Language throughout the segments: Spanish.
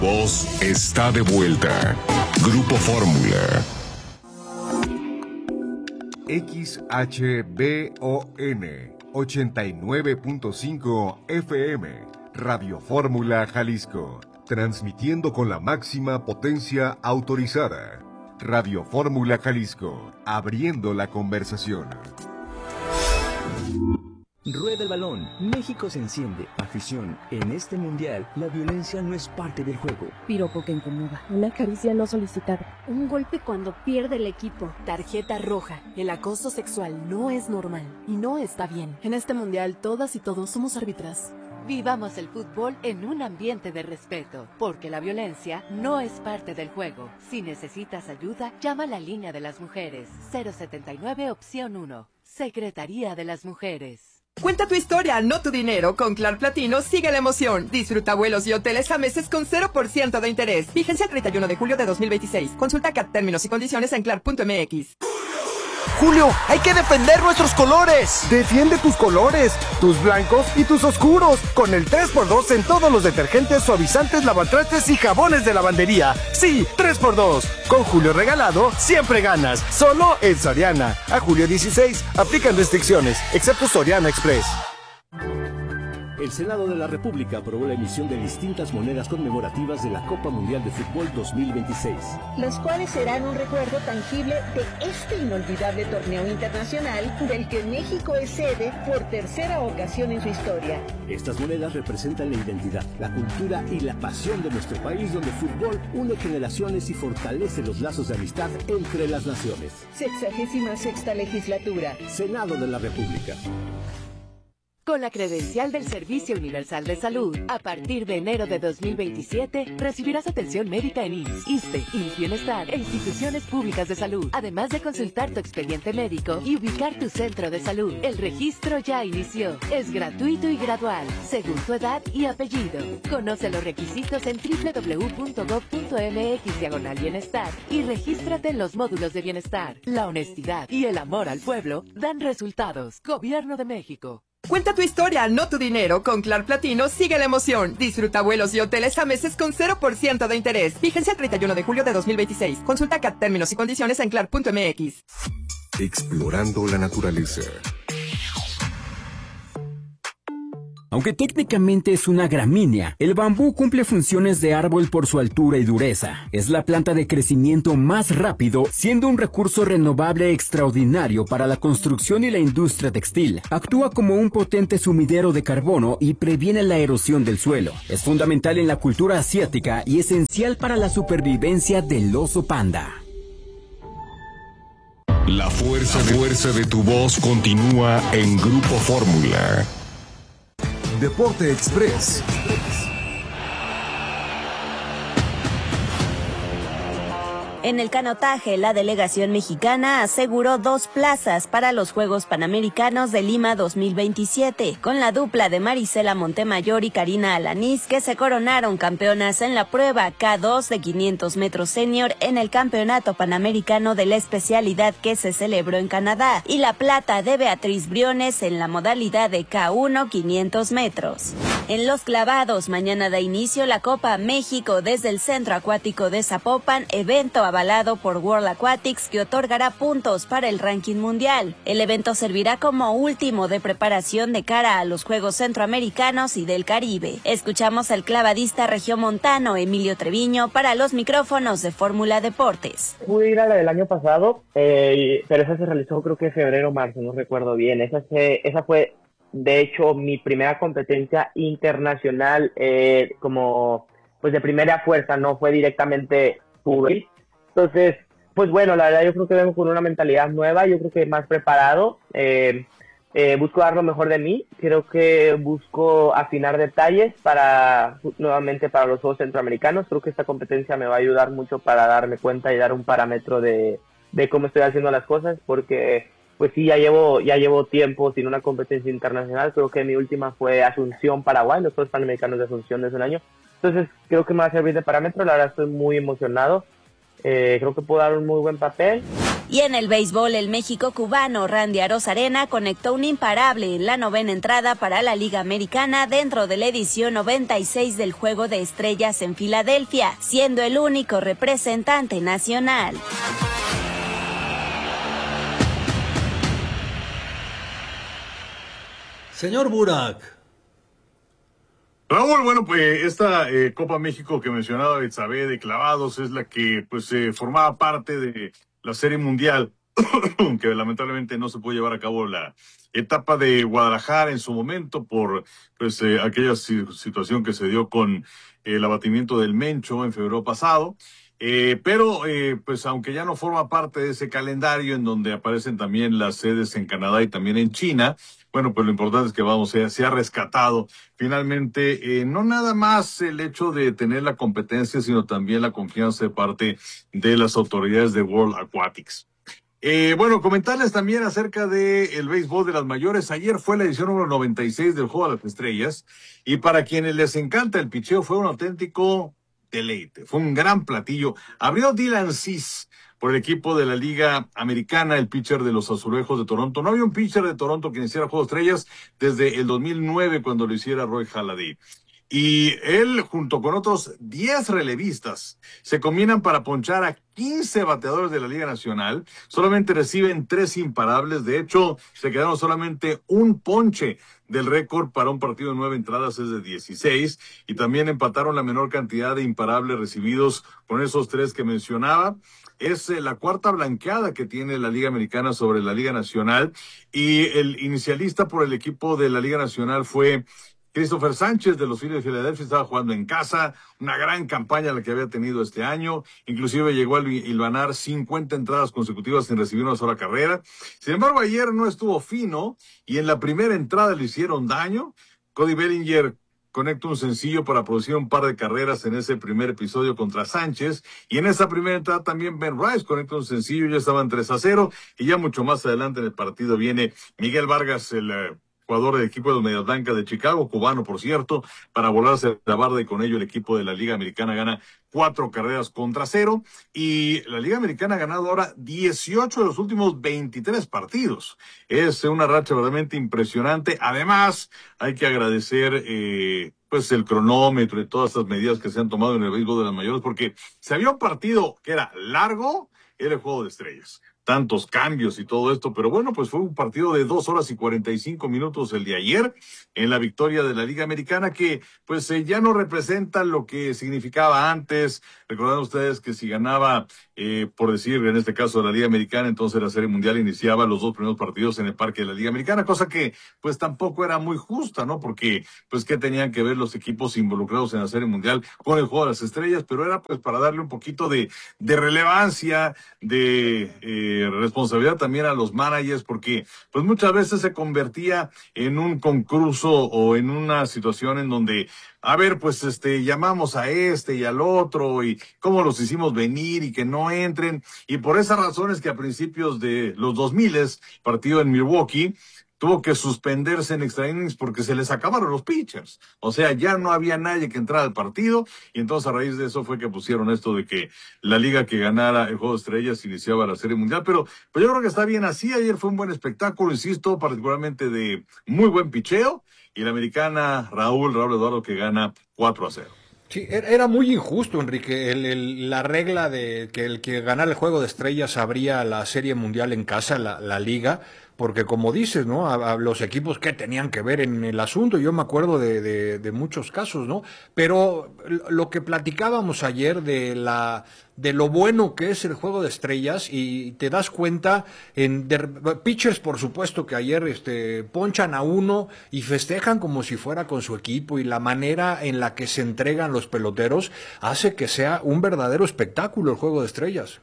Voz está de vuelta. Grupo Fórmula. XHBON 89.5 FM, Radio Fórmula Jalisco, transmitiendo con la máxima potencia autorizada. Radio Fórmula Jalisco, abriendo la conversación. Rueda el balón, México se enciende. Afición, en este mundial, la violencia no es parte del juego. Piropo que incomoda, una caricia no solicitada, un golpe cuando pierde el equipo. Tarjeta roja, el acoso sexual no es normal y no está bien. En este mundial, todas y todos somos árbitras. Vivamos el fútbol en un ambiente de respeto, porque la violencia no es parte del juego. Si necesitas ayuda, llama a la línea de las mujeres, 079 opción 1, Secretaría de las Mujeres. Cuenta tu historia, no tu dinero. Con Clar Platino sigue la emoción. Disfruta vuelos y hoteles a meses con 0% de interés. Vigencia el 31 de julio de 2026. Consulta CAT términos y condiciones en clar.mx. Julio, hay que defender nuestros colores. Defiende tus colores, tus blancos y tus oscuros, con el 3x2 en todos los detergentes, suavizantes, lavatrastes y jabones de lavandería. Sí, 3x2. Con Julio regalado, siempre ganas. Solo en Soriana. A julio 16, aplican restricciones, excepto Soriana Express. El Senado de la República aprobó la emisión de distintas monedas conmemorativas de la Copa Mundial de Fútbol 2026. Los cuales serán un recuerdo tangible de este inolvidable torneo internacional del que México es sede por tercera ocasión en su historia. Estas monedas representan la identidad, la cultura y la pasión de nuestro país, donde el fútbol une generaciones y fortalece los lazos de amistad entre las naciones. 66ª legislatura. Senado de la República. Con la credencial del Servicio Universal de Salud, a partir de enero de 2027, recibirás atención médica en IMSS, ISSSTE, IMSS Bienestar e instituciones públicas de salud, además de consultar tu expediente médico y ubicar tu centro de salud. El registro ya inició. Es gratuito y gradual, según tu edad y apellido. Conoce los requisitos en www.gov.mx/bienestar y regístrate en los módulos de bienestar. La honestidad y el amor al pueblo dan resultados. Gobierno de México. Cuenta tu historia, no tu dinero. Con Clar Platino sigue la emoción. Disfruta vuelos y hoteles a meses con 0% de interés. Vigencia el 31 de julio de 2026. Consulta CAT términos y condiciones en clar.mx. Explorando la naturaleza. Aunque técnicamente es una gramínea, el bambú cumple funciones de árbol por su altura y dureza. Es la planta de crecimiento más rápido, siendo un recurso renovable extraordinario para la construcción y la industria textil. Actúa como un potente sumidero de carbono y previene la erosión del suelo. Es fundamental en la cultura asiática y esencial para la supervivencia del oso panda. La fuerza de tu voz continúa en Grupo Fórmula. Deporte Express. En el canotaje, la delegación mexicana aseguró 2 plazas para los Juegos Panamericanos de Lima 2027, con la dupla de Marisela Montemayor y Karina Alanís, que se coronaron campeonas en la prueba K2 de 500 metros senior en el Campeonato Panamericano de la especialidad que se celebró en Canadá, y la plata de Beatriz Briones en la modalidad de K1 500 metros. En los clavados, mañana da inicio la Copa México desde el Centro Acuático de Zapopan, evento avalado por World Aquatics que otorgará puntos para el ranking mundial. El evento servirá como último de preparación de cara a los Juegos Centroamericanos y del Caribe. Escuchamos al clavadista regiomontano Emilio Treviño para los micrófonos de Fórmula Deportes. Pude ir a la del año pasado, pero esa se realizó creo que en febrero o marzo, no recuerdo bien. Esa fue de hecho mi primera competencia internacional como pues de primera fuerza, no fue directamente juvenil. Entonces, pues bueno, la verdad yo creo que vengo con una mentalidad nueva, yo creo que más preparado, busco dar lo mejor de mí, creo que busco afinar detalles nuevamente para los Juegos Centroamericanos. Creo que esta competencia me va a ayudar mucho para darme cuenta y dar un parámetro de cómo estoy haciendo las cosas, porque pues sí, ya llevo tiempo sin una competencia internacional. Creo que mi última fue Asunción, Paraguay, los Juegos Panamericanos de Asunción de hace un año. Entonces creo que me va a servir de parámetro, la verdad estoy muy emocionado. Creo que puedo dar un muy buen papel. Y en el béisbol, el México cubano Randy Arozarena conectó un imparable en la 9ª entrada para la Liga Americana dentro de la edición 96 del Juego de Estrellas en Filadelfia, siendo el único representante nacional. Señor Burak. Raúl, bueno, pues esta Copa México que mencionaba Betsabe de clavados es la que pues formaba parte de la Serie Mundial, que lamentablemente no se pudo llevar a cabo la etapa de Guadalajara en su momento por pues aquella situación que se dio con el abatimiento del Mencho en febrero pasado. Pero pues aunque ya no forma parte de ese calendario en donde aparecen también las sedes en Canadá y también en China, bueno, pues lo importante es que se ha rescatado finalmente no nada más el hecho de tener la competencia, sino también la confianza de parte de las autoridades de World Aquatics. Bueno, comentarles también acerca del béisbol de las mayores. Ayer fue la edición número 96 del Juego de las Estrellas y para quienes les encanta el picheo fue un auténtico deleite. Fue un gran platillo. Abrió Dylan Cease por el equipo de la Liga Americana, el pitcher de los Azulejos de Toronto. No había un pitcher de Toronto que iniciara Juego de Estrellas desde el 2009 cuando lo hiciera Roy Halladay. Y él, junto con otros 10 relevistas, se combinan para ponchar a 15 bateadores de la Liga Nacional. Solamente reciben 3 imparables. De hecho, se quedaron solamente un ponche del récord para un partido de 9 entradas, es de 16. Y también empataron la menor cantidad de imparables recibidos con esos 3 que mencionaba. Es la cuarta blanqueada que tiene la Liga Americana sobre la Liga Nacional. Y el inicialista por el equipo de la Liga Nacional fue Christopher Sánchez de los Phillies de Filadelfia. Estaba jugando en casa, una gran campaña la que había tenido este año, inclusive llegó a hilvanar 50 entradas consecutivas sin recibir una sola carrera. Sin embargo, ayer no estuvo fino y en la primera entrada le hicieron daño. Cody Bellinger conecta un sencillo para producir un par de carreras en ese primer episodio contra Sánchez, y en esa primera entrada también Ben Rice conecta un sencillo, ya estaban 3-0, y ya mucho más adelante en el partido viene Miguel Vargas, el jugador del equipo de los Medias Blancas de Chicago, cubano por cierto, para volarse la barda, y con ello el equipo de la Liga Americana gana 4-0, y la Liga Americana ha ganado ahora 18 de los últimos 23 partidos. Es una racha verdaderamente impresionante. Además, hay que agradecer pues el cronómetro y todas estas medidas que se han tomado en el béisbol de las mayores, porque si había un partido que era largo, era el Juego de Estrellas. Tantos cambios y todo esto, pero bueno, pues fue un partido de 2 horas y 45 minutos el de ayer, en la victoria de la Liga Americana, que pues ya no representa lo que significaba antes. Recordarán ustedes que si ganaba, por decir, en este caso la Liga Americana, entonces la Serie Mundial iniciaba los 2 primeros partidos en el Parque de la Liga Americana, cosa que pues tampoco era muy justa, ¿no? Porque pues qué tenían que ver los equipos involucrados en la Serie Mundial con el Juego de las Estrellas, pero era pues para darle un poquito de relevancia, de responsabilidad también a los managers, porque pues muchas veces se convertía en un concurso o en una situación en donde, a ver, pues llamamos a este y al otro y cómo los hicimos venir y que no entren, y por esas razones que a principios de los 2000, partido en Milwaukee, tuvo que suspenderse en extra innings porque se les acabaron los pitchers. O sea, ya no había nadie que entrara al partido, y entonces a raíz de eso fue que pusieron esto de que la liga que ganara el Juego de Estrellas iniciaba la Serie Mundial. Pero pues yo creo que está bien así. Ayer fue un buen espectáculo, insisto, particularmente de muy buen picheo, y la americana Raúl Eduardo, que gana 4-0. Sí, era muy injusto, Enrique, la regla de que el que ganara el Juego de Estrellas abría la Serie Mundial en casa, la liga, porque como dices, ¿no? A los equipos que tenían que ver en el asunto, yo me acuerdo de muchos casos, ¿no? Pero lo que platicábamos ayer de lo bueno que es el Juego de Estrellas, y te das cuenta pitchers, por supuesto, que ayer ponchan a uno y festejan como si fuera con su equipo, y la manera en la que se entregan los peloteros hace que sea un verdadero espectáculo el Juego de Estrellas.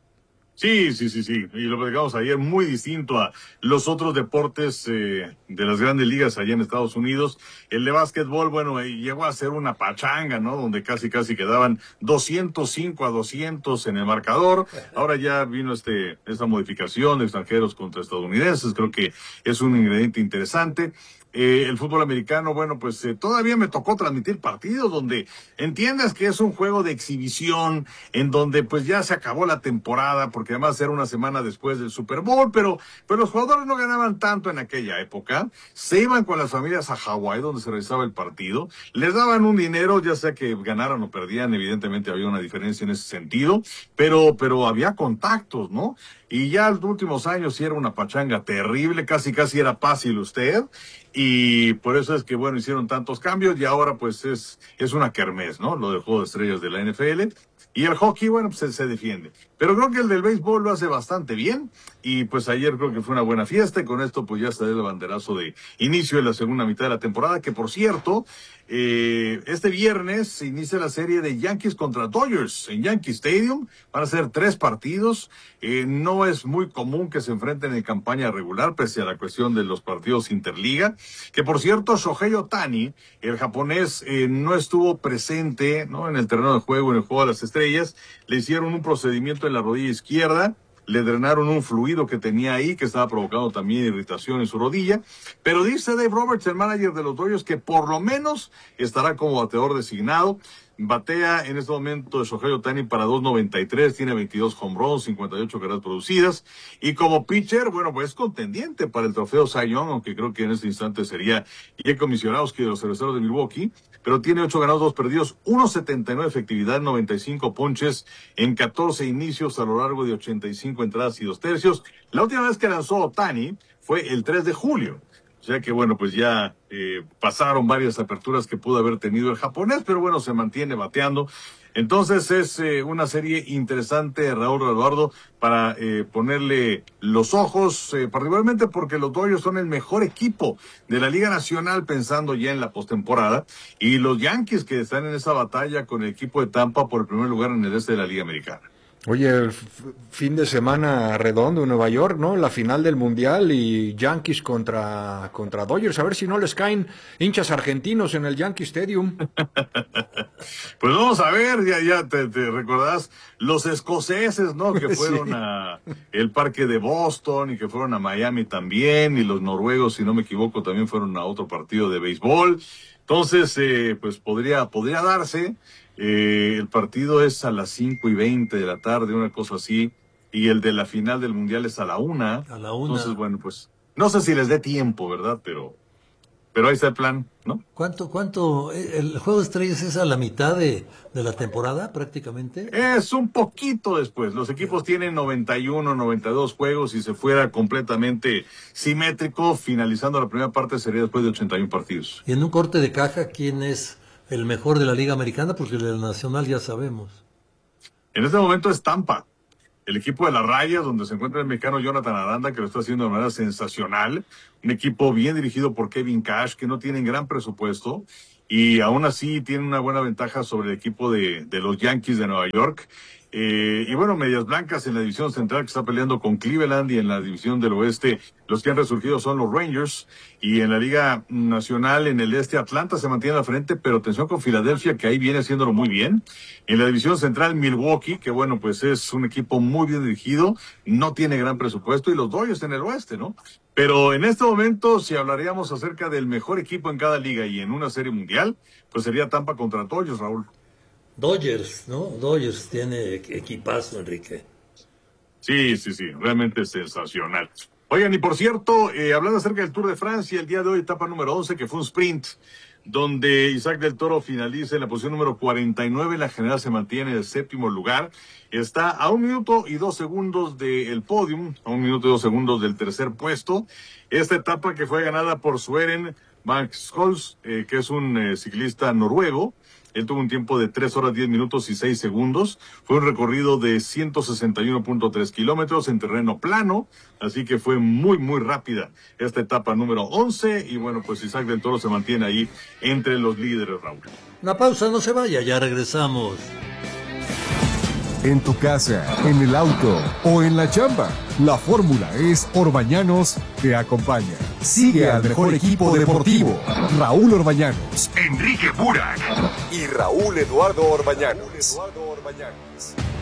Sí, y lo platicamos ayer, muy distinto a los otros deportes de las grandes ligas allá en Estados Unidos. El de básquetbol, bueno, llegó a ser una pachanga, ¿no? Donde casi quedaban 205-200 en el marcador. Ahora ya vino esta modificación de extranjeros contra estadounidenses, creo que es un ingrediente interesante. El fútbol americano, bueno, pues todavía me tocó transmitir partidos donde entiendas que es un juego de exhibición, en donde pues ya se acabó la temporada, porque porque además era una semana después del Super Bowl, pero los jugadores no ganaban tanto en aquella época. Se iban con las familias a Hawái, donde se realizaba el partido. Les daban un dinero, ya sea que ganaran o perdían, evidentemente había una diferencia en ese sentido, pero había contactos, ¿no? Y ya en los últimos años sí era una pachanga terrible, casi era fácil usted, y por eso es que, bueno, hicieron tantos cambios, y ahora pues es una kermés, ¿no? Lo del juego de estrellas de la NFL. Y el hockey, bueno, pues se defiende. Pero creo que el del béisbol lo hace bastante bien. Y pues ayer creo que fue una buena fiesta. Y con esto pues ya se da el banderazo de inicio de la segunda mitad de la temporada. Que por cierto, este viernes se inicia la serie de Yankees contra Dodgers en Yankee Stadium. Van a ser 3 partidos. No es muy común que se enfrenten en campaña regular, pese a la cuestión de los partidos interliga. Que por cierto, Shohei Ohtani, el japonés, no estuvo presente, ¿no?, en el terreno de juego, en el juego de las estrellas. Le hicieron un procedimiento en la rodilla izquierda, le drenaron un fluido que tenía ahí, que estaba provocando también irritación en su rodilla, pero dice Dave Roberts, el manager de los Dodgers, que por lo menos estará como bateador designado. Batea en este momento de Shohei Ohtani para 2.93, tiene 22 home runs, 58 carreras producidas, y como pitcher, bueno, pues es contendiente para el trofeo Cy Young, aunque creo que en este instante sería Jacob Misiorowski de los Cerveceros de Milwaukee, pero tiene 8 ganados, 2 perdidos, 1.79 efectividad, 95 ponches en 14 inicios a lo largo de 85 entradas y 2 tercios. La última vez que lanzó Ohtani fue el 3 de julio. O sea que, bueno, pues ya pasaron varias aperturas que pudo haber tenido el japonés, pero bueno, se mantiene bateando. Entonces es una serie interesante, Raúl Eduardo, para ponerle los ojos, particularmente porque los Dodgers son el mejor equipo de la Liga Nacional, pensando ya en la postemporada, y los Yankees que están en esa batalla con el equipo de Tampa por el primer lugar en el este de la Liga Americana. Oye, el fin de semana redondo en Nueva York, ¿no? La final del Mundial y Yankees contra Dodgers. A ver si no les caen hinchas argentinos en el Yankee Stadium. Pues vamos a ver, ya te recordás los escoceses, ¿no? Que fueron a el parque de Boston y que fueron a Miami también, y los noruegos, si no me equivoco, también fueron a otro partido de béisbol. Entonces, pues podría darse. El partido es a las 5:20 de la tarde, una cosa así, y el de la final del Mundial es a la 1. A la 1. Entonces, bueno, pues no sé si les dé tiempo, ¿verdad? Pero ahí está el plan, ¿no? ¿Cuánto? ¿El juego de estrellas es a la mitad de la temporada, prácticamente? Es un poquito después. Los equipos tienen 91, 92 juegos, y si se fuera completamente simétrico, finalizando la primera parte, sería después de 81 partidos. Y en un corte de caja, ¿quién es el mejor de la Liga Americana? Porque el de la Nacional ya sabemos. En este momento es Tampa, el equipo de las Rayas, donde se encuentra el mexicano Jonathan Aranda, que lo está haciendo de manera sensacional. Un equipo bien dirigido por Kevin Cash, que no tienen gran presupuesto, y aún así tienen una buena ventaja sobre el equipo de los Yankees de Nueva York. Y bueno, Medias Blancas en la división central, que está peleando con Cleveland, y en la división del oeste los que han resurgido son los Rangers, y en la Liga Nacional en el este Atlanta se mantiene al frente, pero atención con Filadelfia, que ahí viene haciéndolo muy bien. En la división central Milwaukee, que bueno, pues es un equipo muy bien dirigido, no tiene gran presupuesto, y los Dodgers en el oeste, ¿no? Pero en este momento, si hablaríamos acerca del mejor equipo en cada liga y en una serie mundial, pues sería Tampa contra Dodgers, Raúl. Dodgers, ¿no? Dodgers tiene equipazo, Enrique. Sí, realmente sensacional. Oigan, y por cierto, hablando acerca del Tour de Francia, el día de hoy, etapa número 11, que fue un sprint, donde Isaac del Toro finaliza en la posición número 49, la general se mantiene en el 7º lugar, está a 1 minuto y 2 segundos del podium, a 1 minuto y 2 segundos del tercer puesto. Esta etapa que fue ganada por Søren Max-Holz, que es un ciclista noruego. Él tuvo un tiempo de 3 horas 10 minutos y 6 segundos. Fue un recorrido de 161.3 kilómetros en terreno plano, así que fue muy, muy rápida esta etapa número 11. Y bueno, pues Isaac del Toro se mantiene ahí entre los líderes, Raúl. Una pausa, no se vaya, ya regresamos. En tu casa, en el auto o en la chamba, la fórmula es Orbañanos te acompaña. Sigue al mejor equipo deportivo, Raúl Orbañanos, Enrique Burak y Raúl Eduardo Orbañanos.